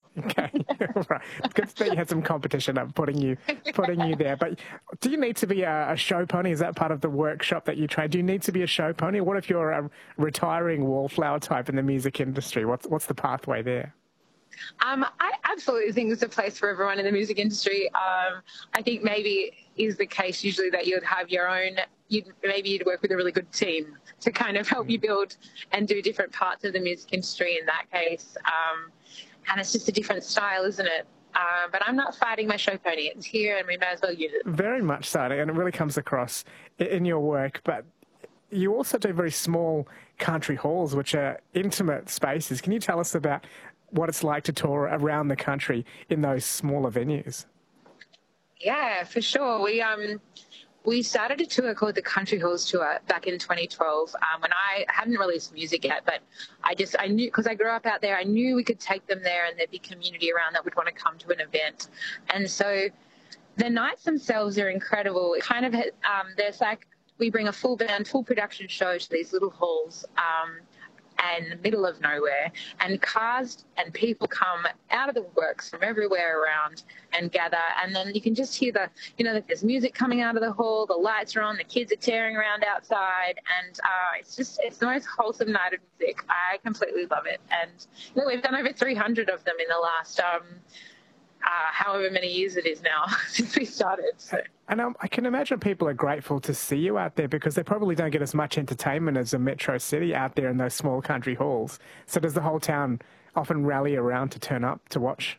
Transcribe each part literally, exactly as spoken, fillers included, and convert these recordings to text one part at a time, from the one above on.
Okay, right. Good that you had some competition of putting you putting you there. But do you need to be a, a show pony? Is that part of the workshop that you train? Do you need to be a show pony? What if you're a retiring wallflower type in the music industry? What's what's the pathway there? Um, I absolutely think there's a place for everyone in the music industry. Um, I think maybe is the case usually that you'd have your own, you'd, maybe you'd work with a really good team to kind of help you build and do different parts of the music industry in that case. Um, and it's just a different style, isn't it? Uh, but I'm not fighting my show pony. It's here and we may as well use it. Very much so, and it really comes across in your work. But you also do very small country halls, which are intimate spaces. Can you tell us about what it's like to tour around the country in those smaller venues? Yeah, for sure. We um we started a tour called the Country Halls Tour back in twenty twelve. Um, when I hadn't released music yet, but I just I knew because I grew up out there, I knew we could take them there and there'd be community around that would want to come to an event. And so the nights themselves are incredible. It kind of um, there's like we bring a full band, full production show to these little halls. Um, and the middle of nowhere, and cars and people come out of the works from everywhere around and gather, and then you can just hear the, you know, that there's music coming out of the hall, the lights are on, the kids are tearing around outside, and uh, it's just, it's the most wholesome night of music. I completely love it, and you know, we've done over three hundred of them in the last um, uh, however many years it is now since we started. So. And um, I can imagine people are grateful to see you out there because they probably don't get as much entertainment as a metro city out there in those small country halls. So does the whole town often rally around to turn up to watch?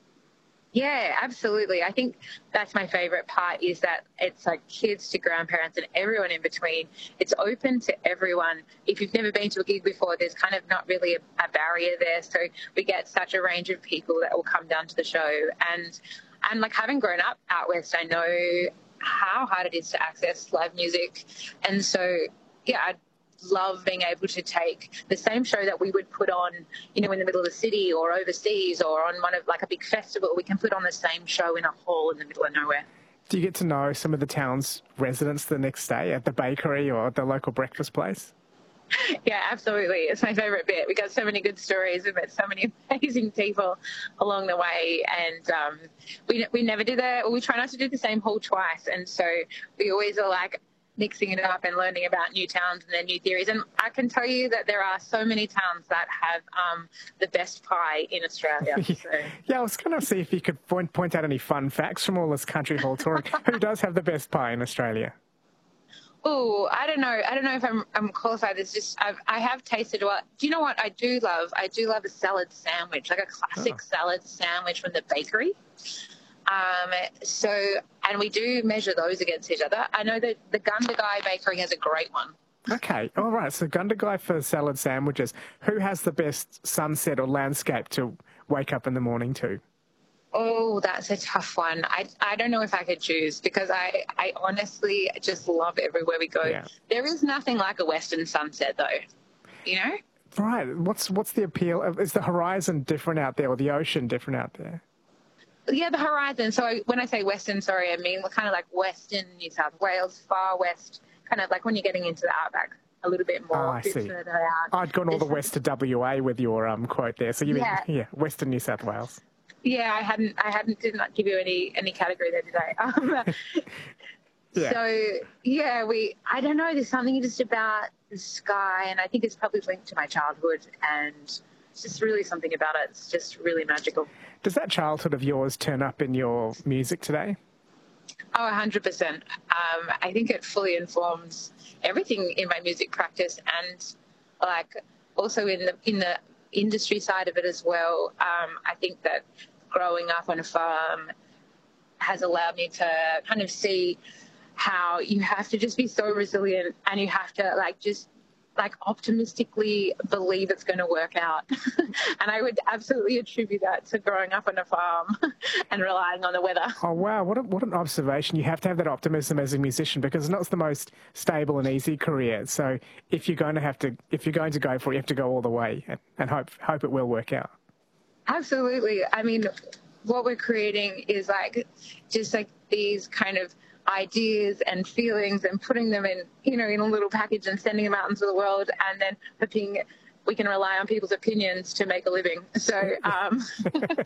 Yeah, absolutely. I think that's my favourite part is that it's like kids to grandparents and everyone in between. It's open to everyone. If you've never been to a gig before, there's kind of not really a, a barrier there. So we get such a range of people that will come down to the show. And, and like having grown up out west, I know how hard it is to access live music. And so, yeah, I'd love being able to take the same show that we would put on, you know, in the middle of the city or overseas or on one of like a big festival. We can put on the same show in a hall in the middle of nowhere. Do you get to know some of the town's residents the next day at the bakery or the local breakfast place? Yeah, absolutely. It's my favourite bit. We got so many good stories. We've met so many amazing people along the way, and um, we we never do the. We try not to do the same hall twice, and so we always are like mixing it up and learning about new towns and their new theories. And I can tell you that there are so many towns that have um, the best pie in Australia. So. Yeah, I was going to see if you could point point out any fun facts from all this country hall touring. Who does have the best pie in Australia? Oh, I don't know. I don't know if I'm I'm qualified. It's just I've, I have tasted what. Do you know what I do love? I do love a salad sandwich, like a classic oh. salad sandwich from the bakery. Um, so, and we do measure those against each other. I know that the Gundagai Bakery has a great one. Okay, all right. So Gundagai for salad sandwiches. Who has the best sunset or landscape to wake up in the morning to? Oh, that's a tough one. I I don't know if I could choose because I, I honestly just love everywhere we go. Yeah. There is nothing like a western sunset, though, you know? Right. What's what's the appeal? Of, is the horizon different out there or the ocean different out there? Yeah, the horizon. So I, when I say western, sorry, I mean kind of like western New South Wales, far west, kind of like when you're getting into the outback a little bit more. Oh, I see. I'd gone all the west to W A with your um quote there. So you yeah. mean, yeah, western New South Wales. Yeah, I hadn't, I hadn't, did not give you any, any category there today. Um, yeah. So, yeah, we, I don't know, there's something just about the sky, and I think it's probably linked to my childhood, and it's just really something about it. It's just really magical. Does that childhood of yours turn up in your music today? Oh, one hundred percent. Um, I think it fully informs everything in my music practice, and like also in the, in the industry side of it as well. Um, I think that growing up on a farm has allowed me to kind of see how you have to just be so resilient and you have to like just like optimistically believe it's going to work out. And I would absolutely attribute that to growing up on a farm and relying on the weather. Oh, wow. What, a, what an observation. You have to have that optimism as a musician because it's not the most stable and easy career. So if you're going to have to, if you're going to go for it, you have to go all the way and, and hope, hope it will work out. Absolutely. I mean, what we're creating is like just like these kind of ideas and feelings and putting them in, you know, in a little package and sending them out into the world, and then hoping we can rely on people's opinions to make a living. So um,